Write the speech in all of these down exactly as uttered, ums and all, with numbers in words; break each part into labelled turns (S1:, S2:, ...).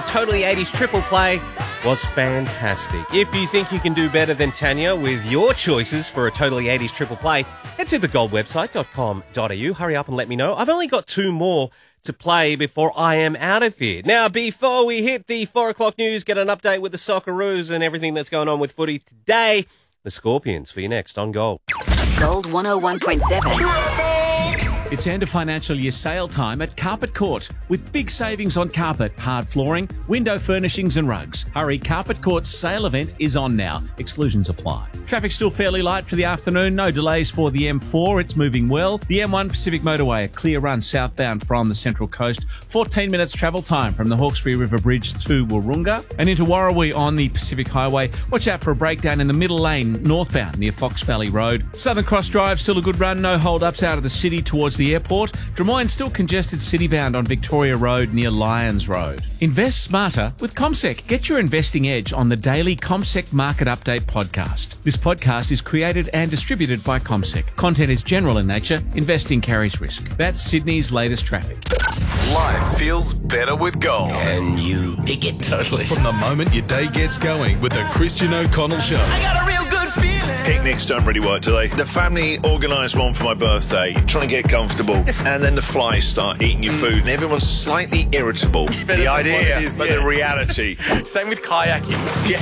S1: your Totally eighties triple play was fantastic. If you think you can do better than Tanya with your choices for a Totally eighties triple play, head to the gold website dot com dot a u. Hurry up and let me know. I've only got two more to play before I am out of here. Now, before we hit the four o'clock news, get an update with the Socceroos and everything that's going on with footy today. The Scorpions for you next on Gold.
S2: Gold one oh one point seven.
S3: It's end of financial year sale time at Carpet Court with big savings on carpet, hard flooring, window furnishings and rugs. Hurry, Carpet Court's sale event is on now. Exclusions apply. Traffic's still fairly light for the afternoon. No delays for the M four. It's moving well. The M one Pacific Motorway, a clear run southbound from the Central Coast. fourteen minutes travel time from the Hawkesbury River Bridge to Wahroonga and into Warrawee on the Pacific Highway. Watch out for a breakdown in the middle lane northbound near Fox Valley Road. Southern Cross Drive, still a good run. No hold-ups out of the city towards the airport. Drummoyne still congested citybound on Victoria Road near Lyons Road. Invest smarter with CommSec. Get your investing edge on the daily CommSec Market Update podcast. This podcast is created and distributed by CommSec. Content is general in nature. Investing carries risk. That's Sydney's latest traffic.
S4: Life feels better with gold.
S5: And you dig it totally.
S4: From the moment your day gets going with the Christian O'Connell Show.
S5: I got a real good feeling.
S6: Picnics don't really work today. The family organised one for my birthday, trying to get comfortable, and then the flies start eating your food, and everyone's slightly irritable. The idea, is, but yes. The reality.
S5: Same with kayaking.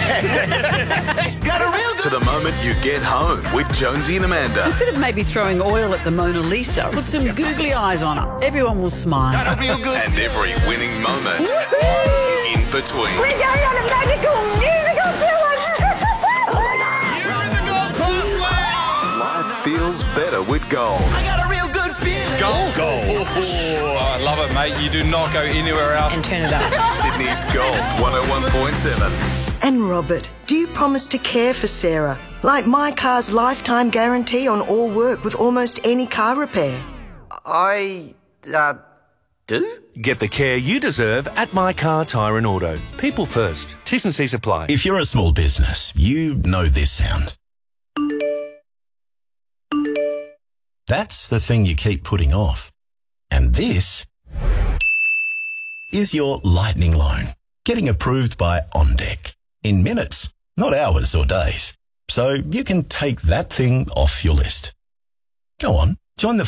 S6: Yeah.
S5: Got a real good
S4: To the moment you get home with Jonesy and Amanda.
S7: Instead of maybe throwing oil at the Mona Lisa, put some googly eyes on her. Everyone will smile.
S5: Got a real good
S4: And every winning moment in between.
S8: We're going on a magical musical tour.
S4: You're in the gold class. Life feels better with gold.
S5: I got a real good feeling.
S6: Gold. Gold.
S9: Oh, I love it, mate. You do not go anywhere else.
S7: And turn it up.
S4: Sydney's Gold one oh one point seven.
S10: And Robert, do you promise to care for Sarah? Like My Car's lifetime guarantee on all work with almost any car repair.
S11: I, uh, do?
S12: Get the care you deserve at My Car Tyre and Auto. People first. T's and C's apply.
S13: If you're a small business, you know this sound. That's the thing you keep putting off. And this is your lightning loan, getting approved by OnDeck. In minutes, not hours or days. So you can take that thing off your list. Go on, join the